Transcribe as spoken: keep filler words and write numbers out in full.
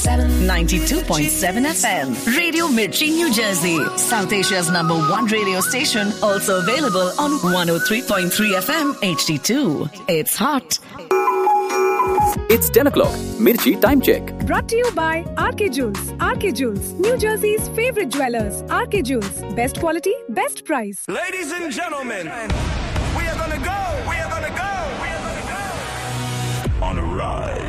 ninety-two point seven F M. Radio Mirchi, New Jersey. South Asia's number one radio station. Also available on one oh three point three F M H D two. It's hot. It's ten o'clock. Mirchi time check. Brought to you by R K Jewels. R K Jewels, New Jersey's favorite jewelers. R K Jewels. Best quality, best price. Ladies and gentlemen, we are gonna go. We are gonna go. We are gonna go on a ride.